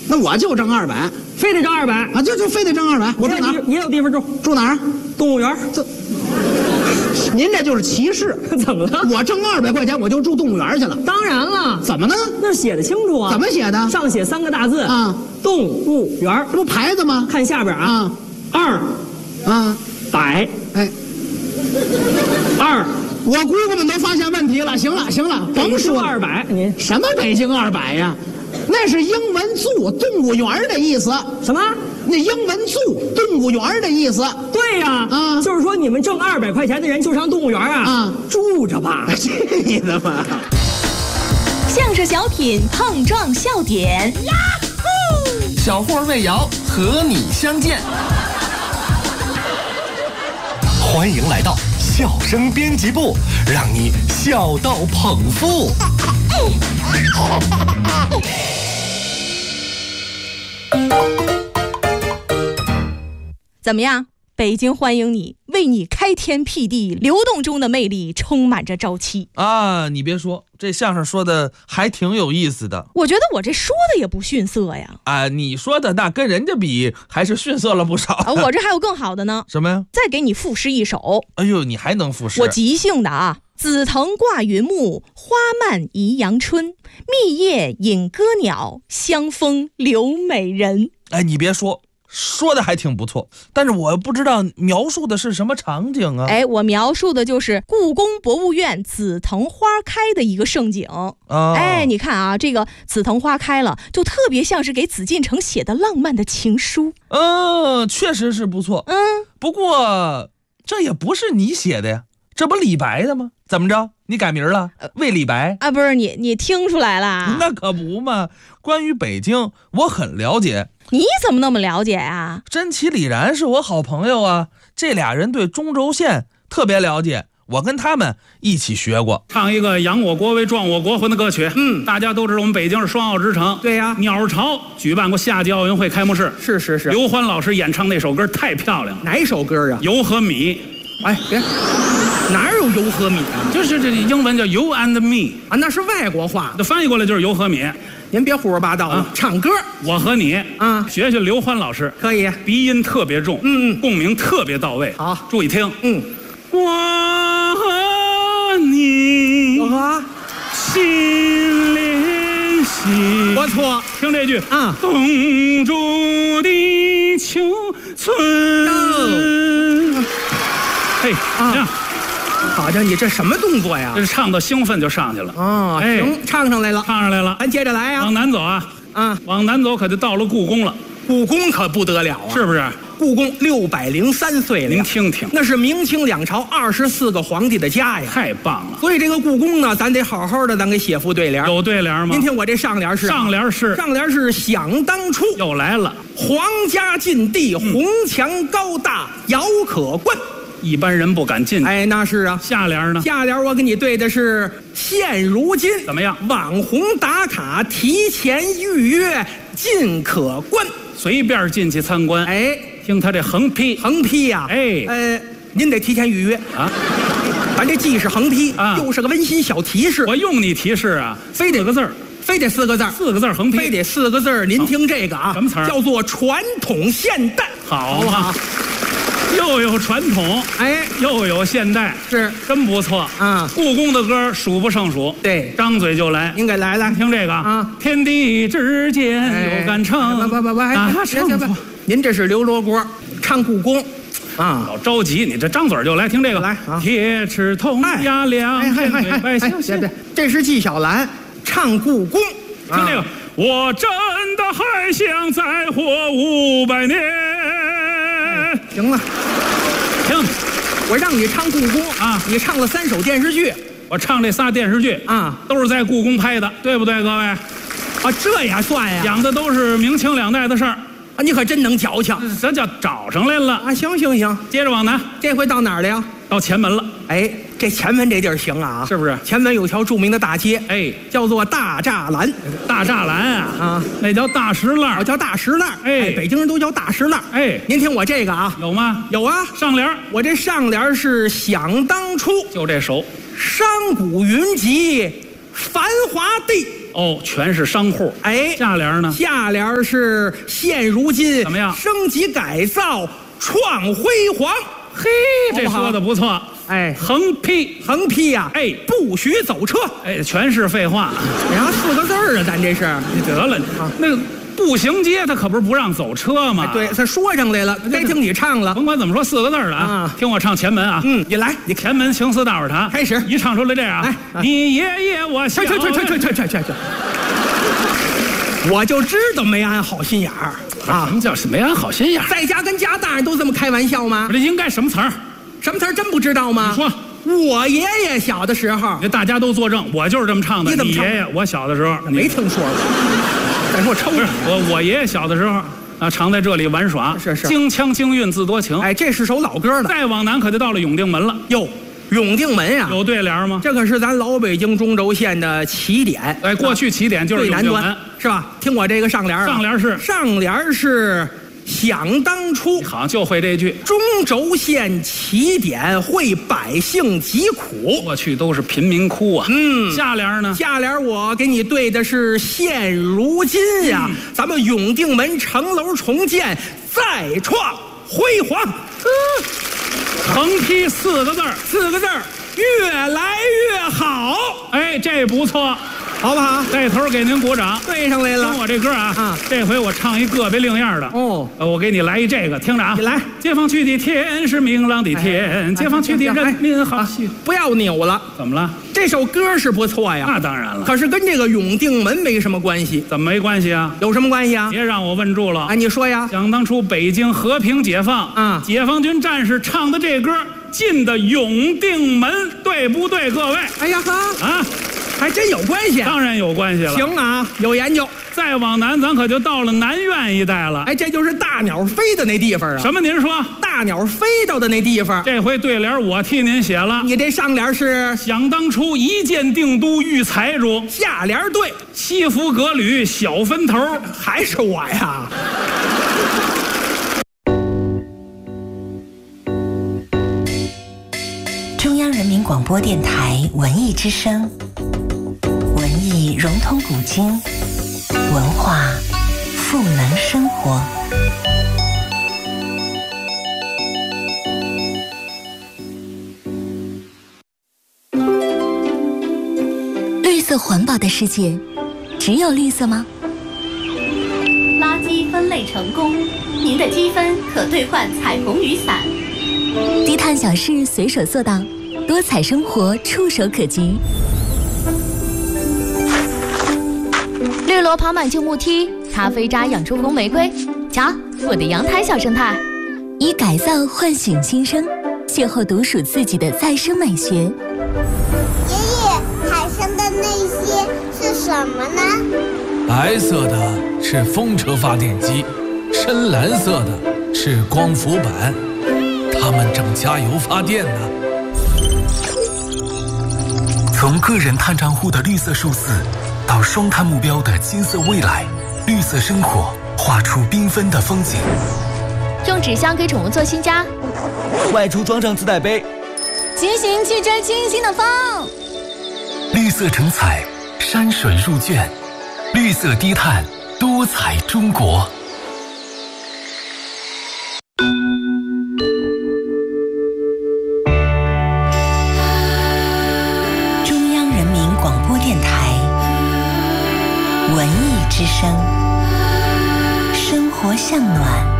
那我就挣200， 非得挣200 啊，就非得挣200。我住哪儿？ 也有地方住， 住哪儿？ 动物园。 您这就是歧视。 怎么了？ 我挣200块钱，我就住动物园去了。 当然了。 怎么呢？ 那写的清楚啊。 怎么写的？ 上写3个大字啊， 动物园。 这不牌子吗？ 看下边啊，200。 哎，我姑姑们都发现问题了。行了，甭说 200，您什么北京200呀？那是英文zoo动物园的意思。 什么？ 那英文zoo动物园的意思。 对呀，就是说你们挣200块钱的人就上动物园啊，住着吧。 去你的吧！ 相声小品碰撞笑点，呀呼！ 小霍魏瑶和你相见。欢迎来到笑声编辑部，让你笑到捧腹。 怎么样？北京欢迎你，为你开天辟地，流动中的魅力充满着朝气啊！你别说，这相声说的还挺有意思的。 我觉得我这说的也不逊色呀。 啊，你说的那跟人家比还是逊色了不少。 我这还有更好的呢。 什么呀？ 再给你赋诗一首。 哎呦，你还能赋诗？ 我即兴的啊。紫藤挂云木，花漫宜阳春。密叶引歌鸟，香风留美人。 哎，你别说。说的还挺不错，但是我不知道描述的是什么场景啊？ 哎，我描述的就是故宫博物院紫藤花开的一个盛景。哎，你看啊，这个紫藤花开了，就特别像是给紫禁城写的浪漫的情书。 确实是不错。不过这也不是你写的呀，这不李白的吗？怎么着？你改名了？魏李白啊？不是你听出来了？ 那可不嘛。关于北京，我很了解。 你怎么那么了解啊？ 甄其李然是我好朋友啊，这俩人对中轴线特别了解，我跟他们一起学过。 唱一个扬我国威壮我国魂的歌曲。大家都知道我们北京是双奥之城。 对呀， 鸟巢举办过夏季奥运会开幕式。 是。 刘欢老师演唱那首歌太漂亮了。 哪首歌啊？ 油和米。 哎，别，哪有油和米啊？ 就是这英文叫 You and Me 啊，那是外国话， 那翻译过来就是油和米。 您别胡说八道了，唱歌， 我和你啊， 学学刘欢老师， 可以， 鼻音特别重，共鸣特别到位。 好， 注意听，我和你心连心。 不错， 听这句啊， 东竹的秋村。嘿，啊， 好家伙，你这什么动作呀？ 这是唱到兴奋就上去了。 行，唱上来了，咱接着来呀。 往南走啊，往南走可就到了故宫了。 故宫可不得了啊， 是不是？ 故宫603岁了， 您听听， 那是明清两朝24个皇帝的家呀， 太棒了。 所以这个故宫呢，咱得好好的，咱给写副对联。 有对联吗？ 您听我这上联是想当初， 又来了， 皇家禁地，红墙高大，遥可观。 一般人不敢进去。 哎，那是啊。 下联呢？ 下联我给你对的是现如今怎么样？ 网红打卡，提前预约，尽可观， 随便进去参观。 哎， 听他这横批呀。 哎， 您得提前预约啊。咱这既是横批啊，又是个温馨小提示。 我用你提示啊， 非得 4个字儿。 非得4个字 ，4个字横批， 非得4个字。您听这个啊， 什么词儿？ 叫做传统现代。 好啊，又有传统， 哎， 又有现代， 是真不错啊。 故宫的歌数不胜数， 对， 张嘴就来。 您给来， 听这个啊，天地之间有杆秤。 不，您这是刘罗锅，唱故宫。 老着急，你这张嘴就来，听这个来啊！ 铁齿铜牙两千对百姓。 这是纪晓岚唱故宫， 听这个，我真的还想再活500年。 行了， 停， 我让你唱故宫啊， 你唱了3首电视剧， 我唱这仨电视剧啊， 都是在故宫拍的，对不对，各位？啊， 这也算呀？ 讲的都是明清2代的事儿。 啊，你可真能矫情， 这叫找上来了啊！行， 接着往南， 这回到哪儿了呀？ 到前门了。 哎，这前门这地儿行啊， 是不是？ 前门有条著名的大街， 哎， 叫做大栅栏。 大栅栏啊，那叫大石栏， 叫大石栏。 哎， 北京人都叫大石栏。 哎， 您听我这个啊， 有吗？ 有啊， 上联， 我这上联是想当初， 就这首， 商贾云集，繁华地。 哦，全是商户。 哎， 下联呢？ 下联是现如今怎么样？ 升级改造创辉煌。 嘿，这说的不错。 哎， 横批呀， 哎，不许走车。 哎，全是废话。 呀，4个字啊，咱这是。 你得了，那个步行街他可不是不让走车吗？ 对，他说上来了，该听你唱了。 甭管怎么说，4个字了啊！听我唱前门啊。 你来， 你前门情思大伙茶开始， 一唱出来这样。你爷爷我小。 去！我就知道没安好心眼儿啊！什么叫没安好心眼儿？ 在家跟家大人都这么开玩笑吗？ 这应该什么词儿？ 什么词儿真不知道吗？ 你说。 我爷爷小的时候， 大家都作证，我就是这么唱的。 你怎么唱？ 你爷爷我小的时候没听说过。再说抽我爷爷小的时候啊，常在这里玩耍。 是， 京腔京韵自多情。 哎，这是首老歌了。 再往南可就到了永定门了。 哟，永定门呀， 有对联吗？ 这可是咱老北京中轴线的起点。 哎，过去起点就是最南端，是吧？听我这个上联。上联是。想当初， 好像就会这句。 中轴线起点为百姓疾苦， 过去都是贫民窟啊。下联呢？ 下联我给你对的是现如今呀，咱们永定门城楼重建，再创辉煌。 横批4个字 ，4个字，越来越好。 哎，这不错。 好不好？ 带头给您鼓掌， 对上来了。 听我这歌啊，这回我唱一个别另样的哦。 我给你来一这个，听着啊。 你来。 解放区的天是明朗的天，解放区的人民好。 不要扭了。 怎么了？ 这首歌是不错呀。 那当然了。 可是跟这个永定门没什么关系。 怎么没关系啊？ 有什么关系啊？ 别让我问住了。 哎，你说呀。 想当初北京和平解放，解放军战士唱的这歌进的永定门，对不对，各位？ 哎呀哈啊！ 还真有关系， 当然有关系了。 行啊，有研究。 再往南，咱可就到了南苑一带了。 哎，这就是大鸟飞的那地方啊。 什么？您说？ 大鸟飞到的那地方。 这回对联我替您写了。 你这上联是想当初一箭定都育财主， 下联对西服革履小分头， 还是我呀。 中央人民广播电台文艺之声，文艺融通古今，文化赋能生活。绿色环保的世界，只有绿色吗？ 垃圾分类成功，您的积分可兑换彩虹雨伞。 低碳小事随手做到，多彩生活触手可及。 绿萝跑满旧木梯，咖啡渣养出红玫瑰。瞧，我的阳台小生态。 以改造唤醒新生，邂逅独属自己的再生美学。 爷爷，海上的那些是什么呢？ 白色的是风车发电机，深蓝色的是光伏板，他们正加油发电呢。 从个人碳账户的绿色数字，到双碳目标的金色未来，绿色生活画出缤纷的风景。 用纸箱给宠物做新家， 外出装上自带杯， 骑行去追清新的风。 绿色成彩，山水入卷，绿色低碳，多彩中国。 中央人民广播电台文艺之声，生活向暖。